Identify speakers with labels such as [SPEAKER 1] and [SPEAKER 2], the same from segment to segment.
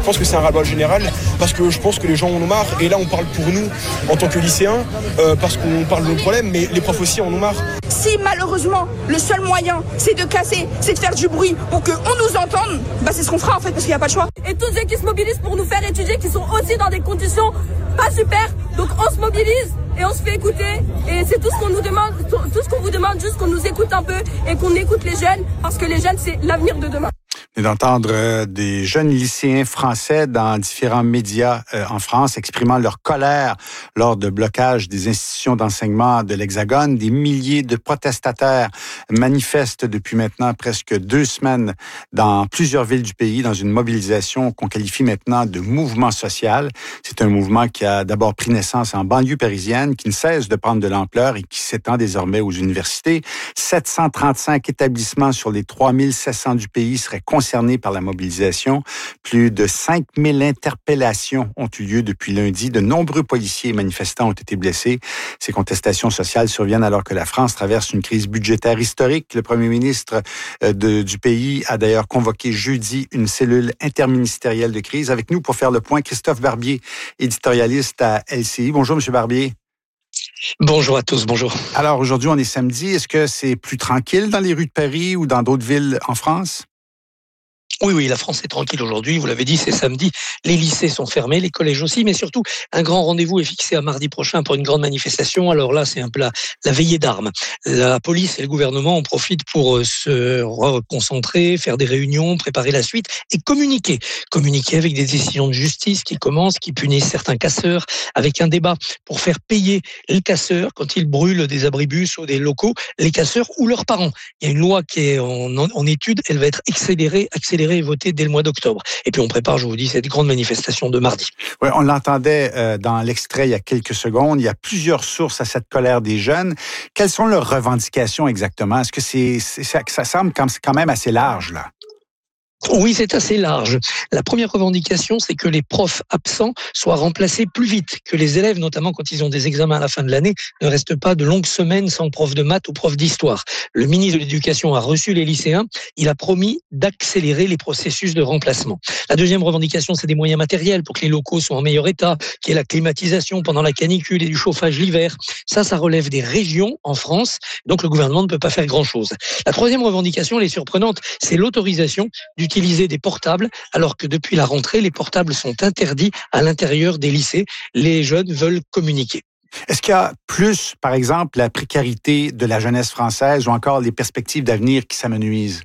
[SPEAKER 1] pense que c'est un ras-le-bol général parce que je pense que les gens en ont marre. Et là, on parle pour nous en tant que lycéens parce qu'on parle de nos problèmes, mais les profs aussi en ont marre.
[SPEAKER 2] Si malheureusement, le seul moyen, c'est de casser, c'est de faire du bruit pour qu'on nous entende, c'est ce qu'on fera en fait parce qu'il n'y a pas de choix.
[SPEAKER 3] Et tous ceux qui se mobilisent pour nous faire étudier, qui sont aussi dans des conditions pas super, donc on se mobilise et on se fait écouter. Et c'est tout ce qu'on nous demande, tout ce qu'on vous demande, juste qu'on nous écoute un peu et qu'on écoute les jeunes, parce que les jeunes, c'est l'avenir de demain.
[SPEAKER 4] Et d'entendre des jeunes lycéens français dans différents médias en France exprimant leur colère lors de blocage des institutions d'enseignement de l'Hexagone. Des milliers de protestataires manifestent depuis maintenant presque 2 semaines dans plusieurs villes du pays dans une mobilisation qu'on qualifie maintenant de mouvement social. C'est un mouvement qui a d'abord pris naissance en banlieue parisienne, qui ne cesse de prendre de l'ampleur et qui s'étend désormais aux universités. 735 établissements sur les 3700 du pays seraient concernés par la mobilisation. Plus de 5000 interpellations ont eu lieu depuis lundi. De nombreux policiers et manifestants ont été blessés. Ces contestations sociales surviennent alors que la France traverse une crise budgétaire historique. Le premier ministre du pays a d'ailleurs convoqué jeudi une cellule interministérielle de crise. Avec nous pour faire le point, Christophe Barbier, éditorialiste à LCI. Bonjour, M. Barbier.
[SPEAKER 5] Bonjour à tous, bonjour.
[SPEAKER 4] Alors aujourd'hui, on est samedi. Est-ce que c'est plus tranquille dans les rues de Paris ou dans d'autres villes en France?
[SPEAKER 5] Oui, la France est tranquille aujourd'hui. Vous l'avez dit, c'est samedi. Les lycées sont fermés, les collèges aussi, mais surtout, un grand rendez-vous est fixé à mardi prochain pour une grande manifestation. Alors là, c'est un peu la veillée d'armes. La police et le gouvernement en profitent pour se reconcentrer, faire des réunions, préparer la suite et communiquer. Communiquer avec des décisions de justice qui commencent, qui punissent certains casseurs, avec un débat pour faire payer les casseurs quand ils brûlent des abribus ou des locaux, les casseurs ou leurs parents. Il y a une loi qui est en étude, elle va être accélérée et votée dès le mois d'octobre. Et puis on prépare, je vous dis, cette grande manifestation de mardi.
[SPEAKER 4] Oui, on l'entendait dans l'extrait il y a quelques secondes. Il y a plusieurs sources à cette colère des jeunes. Quelles sont leurs revendications exactement? Est-ce que ça semble quand même assez large, là?
[SPEAKER 5] Oui, c'est assez large. La première revendication, c'est que les profs absents soient remplacés plus vite, que les élèves, notamment quand ils ont des examens à la fin de l'année, ne restent pas de longues semaines sans prof de maths ou prof d'histoire. Le ministre de l'Éducation a reçu les lycéens. Il a promis d'accélérer les processus de remplacement. La deuxième revendication, c'est des moyens matériels pour que les locaux soient en meilleur état, qu'il y ait la climatisation pendant la canicule et du chauffage l'hiver. Ça relève des régions en France. Donc le gouvernement ne peut pas faire grand-chose. La troisième revendication, elle est surprenante, c'est l'autorisation d'utiliser des portables, alors que depuis la rentrée, les portables sont interdits à l'intérieur des lycées. Les jeunes veulent communiquer.
[SPEAKER 4] Est-ce qu'il y a plus, par exemple, la précarité de la jeunesse française ou encore les perspectives d'avenir qui s'amenuisent?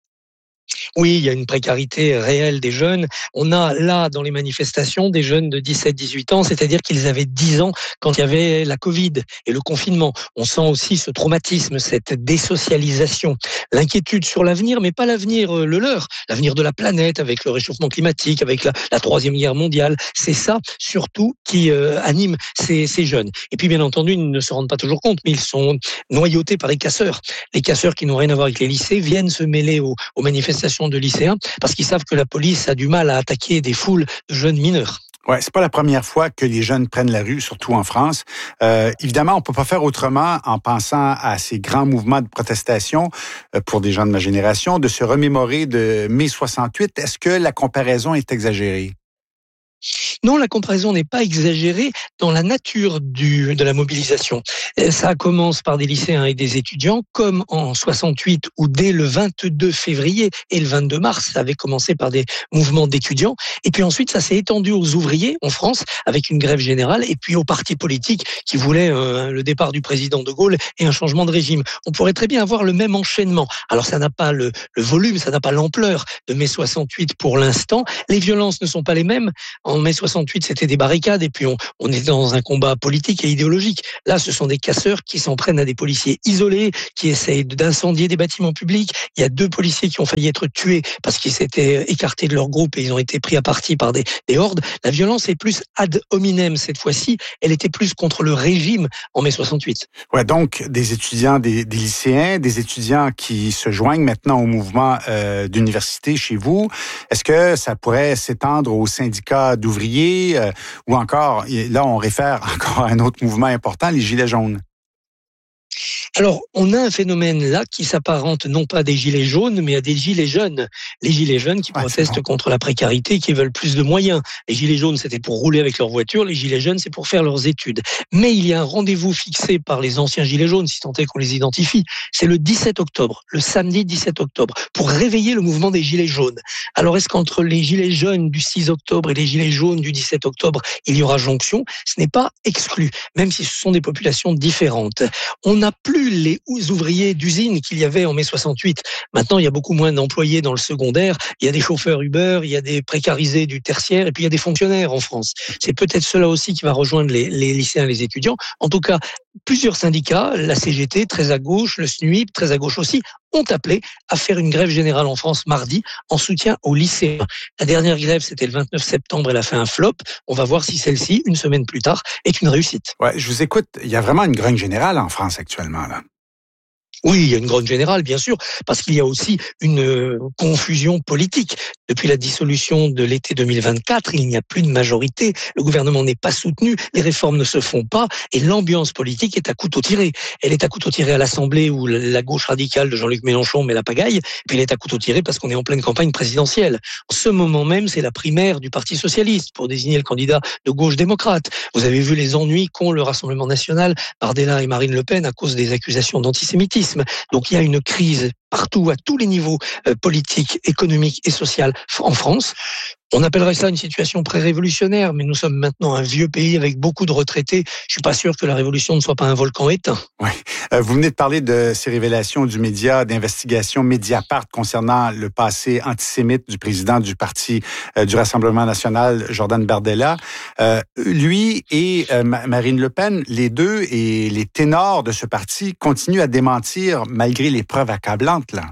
[SPEAKER 5] Oui, il y a une précarité réelle des jeunes. On a là, dans les manifestations, des jeunes de 17-18 ans, c'est-à-dire qu'ils avaient 10 ans quand il y avait la Covid et le confinement. On sent aussi ce traumatisme, cette désocialisation, l'inquiétude sur l'avenir, mais pas l'avenir le leur, l'avenir de la planète avec le réchauffement climatique, avec la Troisième Guerre mondiale. C'est ça, surtout, qui anime ces jeunes. Et puis, bien entendu, ils ne se rendent pas toujours compte, mais ils sont noyautés par les casseurs. Les casseurs qui n'ont rien à voir avec les lycées viennent se mêler aux manifestations de lycéens parce qu'ils savent que la police a du mal à attaquer des foules de jeunes mineurs.
[SPEAKER 4] Ouais, c'est pas la première fois que les jeunes prennent la rue, surtout en France. Évidemment, on peut pas faire autrement en pensant à ces grands mouvements de protestation pour des gens de ma génération, de se remémorer de mai 68. Est-ce que la comparaison est exagérée?
[SPEAKER 5] Non, la comparaison n'est pas exagérée dans la nature de la mobilisation. Ça commence par des lycéens et des étudiants, comme en 68 où dès le 22 février et le 22 mars, ça avait commencé par des mouvements d'étudiants. Et puis ensuite, ça s'est étendu aux ouvriers en France avec une grève générale et puis aux partis politiques qui voulaient le départ du président de Gaulle et un changement de régime. On pourrait très bien avoir le même enchaînement. Alors ça n'a pas le volume, ça n'a pas l'ampleur de mai 68 pour l'instant. Les violences ne sont pas les mêmes. En mai 68, c'était des barricades et puis on est dans un combat politique et idéologique. Là, ce sont des casseurs qui s'en prennent à des policiers isolés, qui essayent d'incendier des bâtiments publics. Il y a 2 policiers qui ont failli être tués parce qu'ils s'étaient écartés de leur groupe et ils ont été pris à partie par des hordes. La violence est plus ad hominem cette fois-ci. Elle était plus contre le régime en mai 68.
[SPEAKER 4] Ouais, donc des étudiants, des lycéens, des étudiants qui se joignent maintenant au mouvement d'université chez vous. Est-ce que ça pourrait s'étendre aux syndicats d'ouvriers ou encore, là on réfère encore à un autre mouvement important, les Gilets jaunes?
[SPEAKER 5] Alors, on a un phénomène là qui s'apparente non pas à des gilets jaunes, mais à des gilets jeunes. Les gilets jeunes qui protestent contre la précarité, qui veulent plus de moyens. Les gilets jaunes, c'était pour rouler avec leur voiture. Les gilets jeunes, c'est pour faire leurs études. Mais il y a un rendez-vous fixé par les anciens gilets jaunes, si tant est qu'on les identifie. C'est le 17 octobre, le samedi 17 octobre, pour réveiller le mouvement des gilets jaunes. Alors, est-ce qu'entre les gilets jaunes du 6 octobre et les gilets jaunes du 17 octobre, il y aura jonction? Ce n'est pas exclu, même si ce sont des populations différentes. On n'a plus les ouvriers d'usine qu'il y avait en mai 68. Maintenant, il y a beaucoup moins d'employés dans le secondaire. Il y a des chauffeurs Uber, il y a des précarisés du tertiaire, et puis il y a des fonctionnaires en France. C'est peut-être cela aussi qui va rejoindre les lycéens, les étudiants. En tout cas, plusieurs syndicats, la CGT, très à gauche, le SNUIP, très à gauche aussi, ont appelé à faire une grève générale en France mardi en soutien aux lycéens. La dernière grève, c'était le 29 septembre, elle a fait un flop. On va voir si celle-ci, une semaine plus tard, est une réussite.
[SPEAKER 4] Ouais, je vous écoute. Il y a vraiment une grogne générale en France actuellement, là.
[SPEAKER 5] Oui, il y a une grogne générale, bien sûr, parce qu'il y a aussi une confusion politique. Depuis la dissolution de l'été 2024, il n'y a plus de majorité, le gouvernement n'est pas soutenu, les réformes ne se font pas, et l'ambiance politique est à couteau tiré. Elle est à couteau tiré à l'Assemblée, où la gauche radicale de Jean-Luc Mélenchon met la pagaille, puis elle est à couteau tiré parce qu'on est en pleine campagne présidentielle. En ce moment même, c'est la primaire du Parti socialiste pour désigner le candidat de gauche démocrate. Vous avez vu les ennuis qu'ont le Rassemblement national, Bardella et Marine Le Pen, à cause des accusations d'antisémitisme. Donc il y a une crise partout, à tous les niveaux politiques, économiques et sociaux en France. On appellerait ça une situation pré-révolutionnaire, mais nous sommes maintenant un vieux pays avec beaucoup de retraités. Je suis pas sûr que la révolution ne soit pas un volcan éteint.
[SPEAKER 4] Oui. Vous venez de parler de ces révélations du média d'investigation Mediapart concernant le passé antisémite du président du parti du Rassemblement national, Jordan Bardella. Lui et Marine Le Pen, les deux et les ténors de ce parti continuent à démentir malgré les preuves accablantes, là.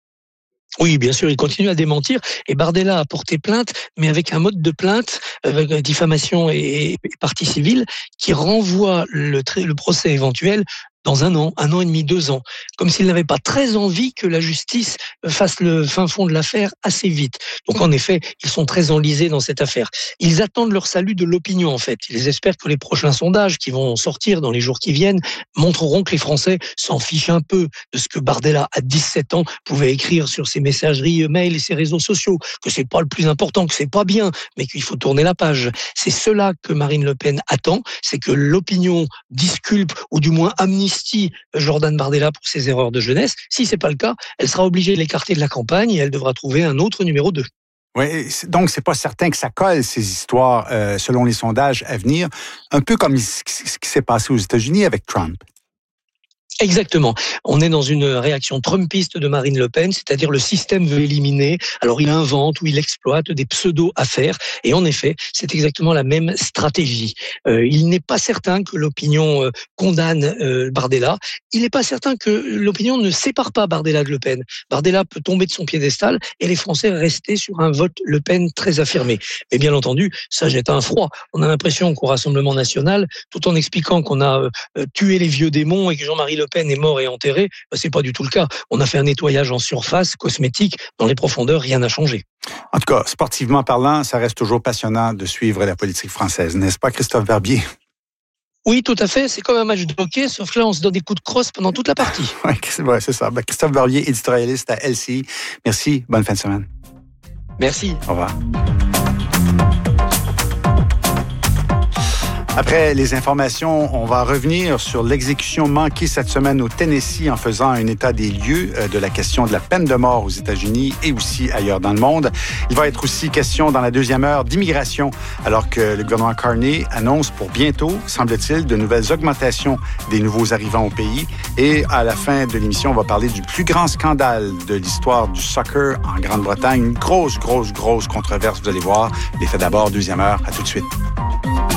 [SPEAKER 5] Oui, bien sûr, il continue à démentir. Et Bardella a porté plainte, mais avec un mode de plainte, avec diffamation et partie civile, qui renvoie le procès éventuel dans un an et demi, 2 ans. Comme s'il n'avait pas très envie que la justice fasse le fin fond de l'affaire assez vite. Donc en effet, ils sont très enlisés dans cette affaire. Ils attendent leur salut de l'opinion en fait. Ils espèrent que les prochains sondages qui vont sortir dans les jours qui viennent montreront que les Français s'en fichent un peu de ce que Bardella, à 17 ans, pouvait écrire sur ses messageries mail et ses réseaux sociaux, que c'est pas le plus important, que c'est pas bien, mais qu'il faut tourner la page. C'est cela que Marine Le Pen attend, c'est que l'opinion disculpe ou du moins amnistie Jordan Bardella pour ses erreurs de jeunesse. Si c'est pas le cas, elle sera obligée de l'écarter de la campagne et elle devra trouver un autre numéro 2.
[SPEAKER 4] Oui, donc c'est pas certain que ça colle, ces histoires, selon les sondages à venir, un peu comme ce qui s'est passé aux États-Unis avec Trump.
[SPEAKER 5] Exactement. On est dans une réaction trumpiste de Marine Le Pen, c'est-à-dire le système veut éliminer. Alors il invente ou il exploite des pseudo-affaires. Et en effet, c'est exactement la même stratégie. Il n'est pas certain que l'opinion condamne Bardella. Il n'est pas certain que l'opinion ne sépare pas Bardella de Le Pen. Bardella peut tomber de son piédestal et les Français rester sur un vote Le Pen très affirmé. Mais bien entendu, ça jette un froid. On a l'impression qu'au Rassemblement national, tout en expliquant qu'on a tué les vieux démons et que Jean-Marie Le Pen est mort et enterré, c'est pas du tout le cas. On a fait un nettoyage en surface, cosmétique, dans les profondeurs, rien n'a changé.
[SPEAKER 4] En tout cas, sportivement parlant, ça reste toujours passionnant de suivre la politique française, n'est-ce pas, Christophe Barbier?
[SPEAKER 5] Oui, tout à fait. C'est comme un match de hockey, sauf que là, on se donne des coups de crosse pendant toute la partie.
[SPEAKER 4] Oui, c'est ça. Christophe Barbier, éditorialiste à LCI. Merci, bonne fin de semaine.
[SPEAKER 5] Merci.
[SPEAKER 4] Au revoir. Après les informations, on va revenir sur l'exécution manquée cette semaine au Tennessee en faisant un état des lieux de la question de la peine de mort aux États-Unis et aussi ailleurs dans le monde. Il va être aussi question dans la deuxième heure d'immigration, alors que le gouvernement Carney annonce pour bientôt, semble-t-il, de nouvelles augmentations des nouveaux arrivants au pays. Et à la fin de l'émission, on va parler du plus grand scandale de l'histoire du soccer en Grande-Bretagne. Une grosse controverse, vous allez voir. Les faits d'abord, deuxième heure. À tout de suite.